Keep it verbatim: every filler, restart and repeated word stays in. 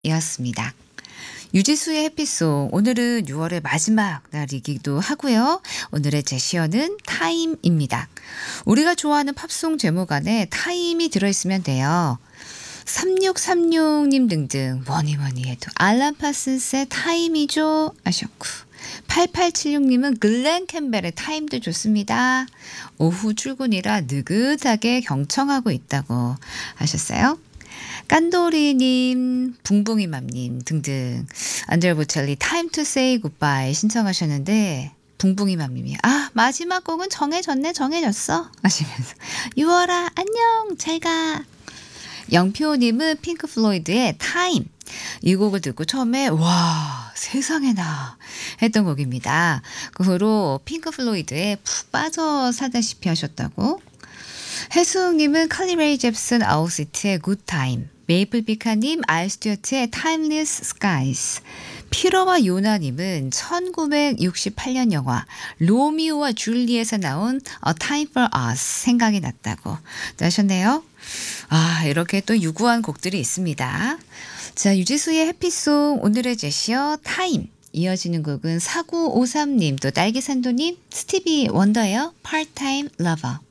이었습니다. 유지수의 해피송 오늘은 유월의 마지막 날이기도 하고요. 오늘의 제시어는 타임입니다. 우리가 좋아하는 팝송 제목 안에 타임이 들어있으면 돼요. 삼육삼육 님 등등 뭐니 뭐니 해도 알람 파슨스의 타임이죠 하셨고, 팔팔칠육 님은 글렌 캠벨의 타임도 좋습니다. 오후 출근이라 느긋하게 경청하고 있다고 하셨어요. 깐도리님, 붕붕이맘님 등등 안젤 보첼리 타임 투 세이 굿바이 신청하셨는데, 붕붕이맘님이 아 마지막 곡은 정해졌네 정해졌어 하시면서 유월아 안녕 잘가. 영표님은 핑크 플로이드의 타임, 이 곡을 듣고 처음에 와 세상에나 했던 곡입니다. 그 후로 핑크 플로이드에 푹 빠져 살다시피 하셨다고. 해수님은 칼리레이 잽슨 아웃시트의 굿타임, 메이플비카님 알 스튜어트의 타임리스 스카이스, 피러와 요나님은 천구백육십팔 년 영화 로미오와 줄리엣에 나온 A Time for Us 생각이 났다고 하셨네요. 아, 이렇게 또 유구한 곡들이 있습니다. 자, 유지수의 해피송 오늘의 제시어 타임. 이어지는 곡은 사구오삼 님 또 딸기산도님 스티비 원더예요. Part-Time Lover.